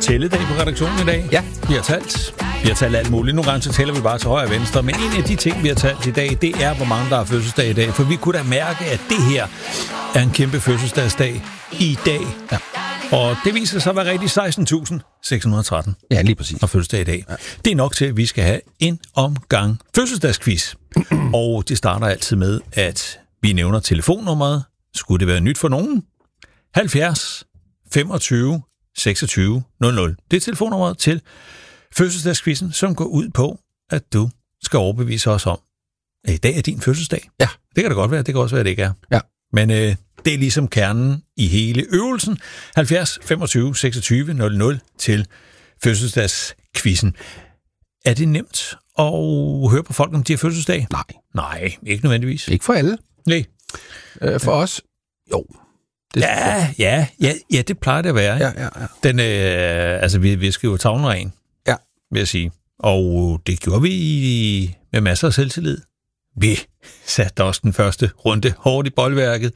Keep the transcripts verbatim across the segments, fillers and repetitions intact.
tælledag på redaktionen i dag. Ja. Vi har talt. Vi har talt alt muligt. Nogle gange så tæller vi bare til højre og venstre. Men en af de ting, vi har talt i dag, det er, hvor mange der har fødselsdag i dag. For vi kunne da mærke, at det her er en kæmpe fødselsdagsdag i dag. Ja. Og det viser sig at være rigtig seksten tusind seks hundrede og tretten. Ja, lige præcis. Og fødselsdag i dag. Ja. Det er nok til, at vi skal have en omgang fødselsdagsquiz. Og det starter altid med, at vi nævner telefonnummeret. Skulle det være nyt for nogen? halvfjerds femogtyve seksogtyve nul nul. Det er telefonnummeret til fødselsdagsquizzen, som går ud på, at du skal overbevise os om, at i dag er din fødselsdag. Ja. Det kan da godt være, det kan også være, at det ikke er. Ja. Men øh, det er ligesom kernen i hele øvelsen. halvfjerds femogtyve seksogtyve nul nul til fødselsdagsquizzen. Er det nemt at høre på folk, om de har fødselsdag? Nej. Nej, ikke nødvendigvis. Ikke for alle. Nej. Øh, for os, jo. Det Ja, ja, ja, ja, det plejer det at være. Ja, ja, ja. Den, øh, altså, vi, vi skriver tavlen ren, Ja. vil jeg sige. Og det gjorde vi i, med masser af selvtillid. Vi satte også den første runde hårdt i boldværket.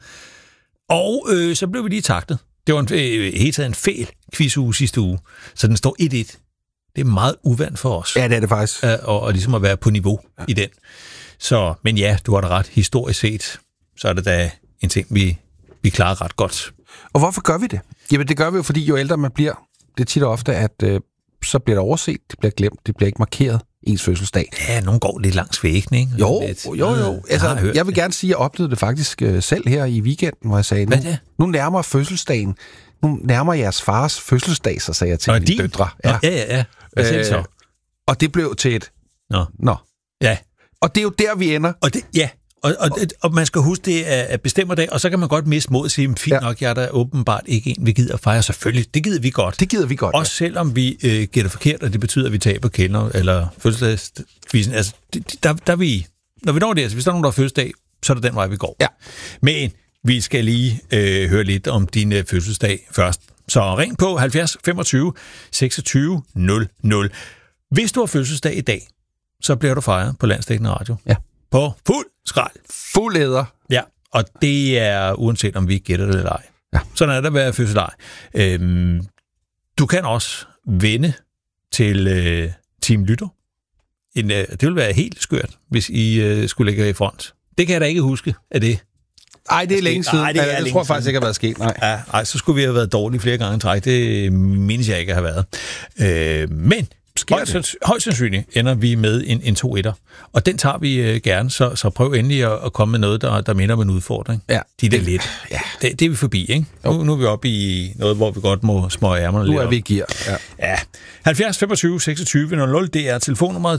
Og øh, så blev vi lige taktet. Det var en, øh, helt taget en fæl quizuge sidste uge. Så den står et et. Det er meget uvandt for os. Ja, det er det faktisk. Øh, og, og ligesom at være på niveau ja. i den. Så, men ja, du har da ret. Historisk set, så er det da en ting, vi, vi klarer ret godt. Og hvorfor gør vi det? Jamen, det gør vi jo, fordi jo ældre man bliver, det er tit og ofte, at øh, så bliver det overset, det bliver glemt, det bliver ikke markeret ens fødselsdag. Ja, nogen går lidt langs væggen, ikke? Jo, lidt. jo, jo. Altså, jeg, jeg vil gerne sige, at jeg oplevede det faktisk øh, selv her i weekenden, hvor jeg sagde, nu, nu nærmer fødselsdagen, nu nærmer jeres fars fødselsdag, så sagde jeg til mine døtre. Ja, ja, ja. ja. Hvad siger øh, så? Og det blev til et... Nå. Nå. Ja. Og det er jo der, vi ender. Og det, ja, og, og, og, og man skal huske, det er bestemmer dag, og så kan man godt miste mod og sige, fint ja. nok, jeg er da åbenbart ikke en, vi gider at fejre. Selvfølgelig, det gider vi godt. Det gider vi godt, Også ja. selvom vi øh, gætter forkert, og det betyder, at vi taber kender, eller fødselsdagsquizzen. Altså, det, der, der vi, når vi når det, altså, hvis der er nogen, der har fødselsdag, så er det den vej, vi går. Ja. Men vi skal lige øh, høre lidt om din øh, fødselsdag først. Så ring på halvfjerds femogtyve seksogtyve nul nul. Hvis du har fødselsdag i dag, så bliver du fejret på Landsdækkende Radio. Ja. På fuld skrald. Fuld æder. Ja, og det er uanset om vi gætter det eller ej. Ja. Sådan er der at være fødselsdag. Øhm, du kan også vende til øh, Team Lytter. En, øh, det vil være helt skørt, hvis I øh, skulle ligge i front. Det kan jeg da ikke huske af det. Ej, det er længe siden. Ej, det, er det tror jeg faktisk ikke har været sket. Nej. Ja, ej, så skulle vi have været dårlige flere gange i træk. Det mindes jeg ikke at have været. Øh, men højst, højst sandsynligt ender vi med en, en to etter. Og den tager vi øh, gerne, så, så prøv endelig at, at komme med noget, der, der minder om en udfordring. Ja. De er lidt. Ja. Det, det er vi forbi, ikke? Nu, nu er vi oppe i noget, hvor vi godt må smøge ærmerne lidt. Nu er vi i gear. Ja. Ja. halvfjerds femogtyve seksogtyve nul nul, det er telefonnummeret